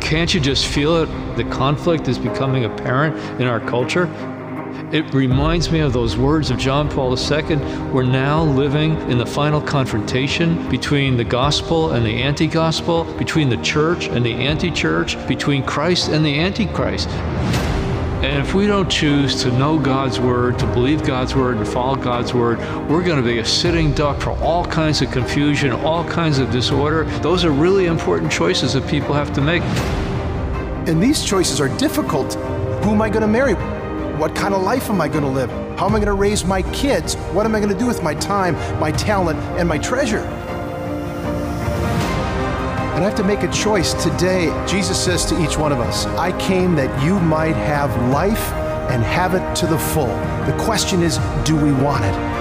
Can't you just feel it? The conflict is becoming apparent in our culture. It reminds me of those words of John Paul II. We're now living in the final confrontation between the gospel and the anti-gospel, between the church and the anti-church, between Christ and the antichrist. And if we don't choose to know God's word, to believe God's word, and follow God's word, we're going to be a sitting duck for all kinds of confusion, all kinds of disorder. Those are really important choices that people have to make. And these choices are difficult. Who am I going to marry? What kind of life am I going to live? How am I going to raise my kids? What am I going to do with my time, my talent, and my treasure? And I have to make a choice today. Jesus says to each one of us, I came that you might have life and have it to the full. The question is, do we want it?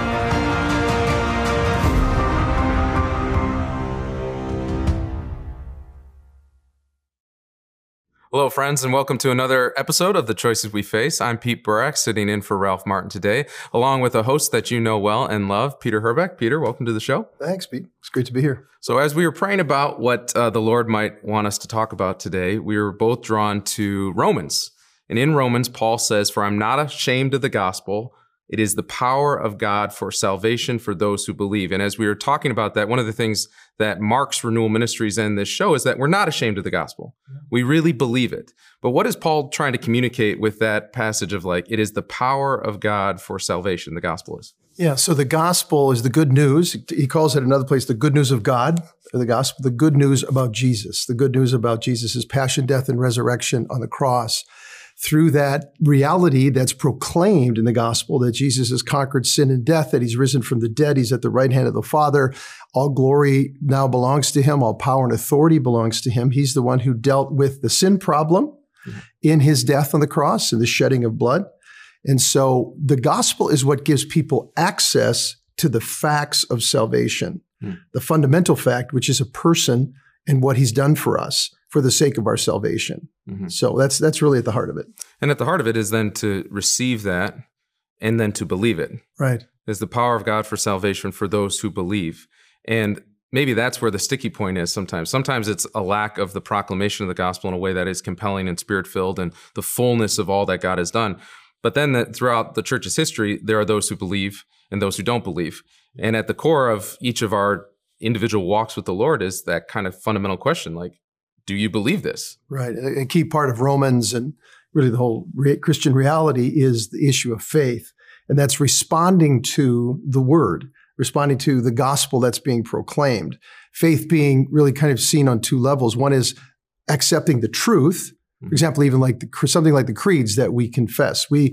Hello, friends, and welcome to another episode of The Choices We Face. I'm Pete Burak, sitting in for Ralph Martin today, along with a host that you know well and love, Peter Herbeck. Peter, welcome to the show. Thanks, Pete. It's great to be here. So as we were praying about what the Lord might want us to talk about today, we were both drawn to Romans. And in Romans, Paul says, "For I'm not ashamed of the gospel. It is the power of God for salvation for those who believe." And as we were talking about that, one of the things that marks Renewal Ministries and this show is that we're not ashamed of the gospel. We really believe it. But what is Paul trying to communicate with that passage of it is the power of God for salvation, the gospel is? Yeah, so the gospel is the good news. He calls it another place the good news of God, or the gospel, the good news about Jesus. The good news about Jesus' passion, death, and resurrection on the cross. Through that reality that's proclaimed in the gospel, that Jesus has conquered sin and death, that he's risen from the dead, he's at the right hand of the Father. All glory now belongs to him. All power and authority belongs to him. He's the one who dealt with the sin problem in his death on the cross and the shedding of blood. And so the gospel is what gives people access to the facts of salvation, the fundamental fact, which is a person and what he's done for us for the sake of our salvation. So that's really at the heart of it. And at the heart of it is then to receive that and then to believe it. Right. Is the power of God for salvation for those who believe. And maybe that's where the sticky point is sometimes. Sometimes it's a lack of the proclamation of the gospel in a way that is compelling and spirit-filled and the fullness of all that God has done. But then throughout the church's history, there are those who believe and those who don't believe. And at the core of each of our individual walks with the Lord is that kind of fundamental question, do you believe this? Right. A key part of Romans and really the whole Christian reality is the issue of faith. And that's responding to the word, responding to the gospel that's being proclaimed. Faith being really kind of seen on two levels. One is accepting the truth. For example, even something like the creeds that we confess. We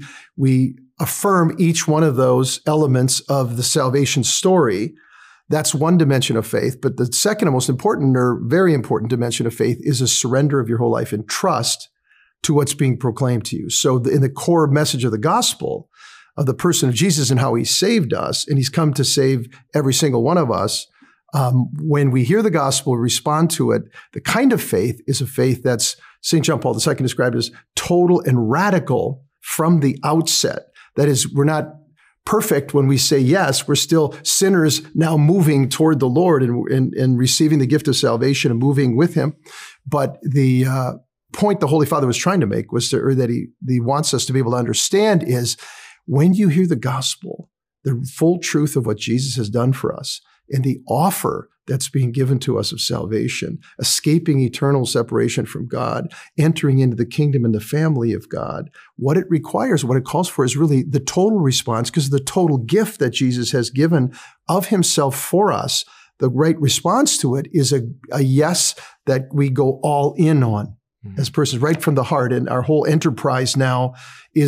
affirm each one of those elements of the salvation story. That's one dimension of faith. But the second and most important or very important dimension of faith is a surrender of your whole life and trust to what's being proclaimed to you. So in the core message of the gospel, of the person of Jesus and how he saved us, and he's come to save every single one of us, when we hear the gospel, respond to it, the kind of faith is a faith that's St. John Paul II described as total and radical from the outset. That is, we're not perfect when we say yes. We're still sinners now moving toward the Lord and receiving the gift of salvation and moving with him. But the point the Holy Father was trying to make was that he wants us to be able to understand is when you hear the gospel, the full truth of what Jesus has done for us and the offer that's being given to us of salvation, escaping eternal separation from God, entering into the kingdom and the family of God. What it requires, what it calls for is really the total response, because the total gift that Jesus has given of himself for us. The right response to it is a yes that we go all in on as persons right from the heart. And our whole enterprise now is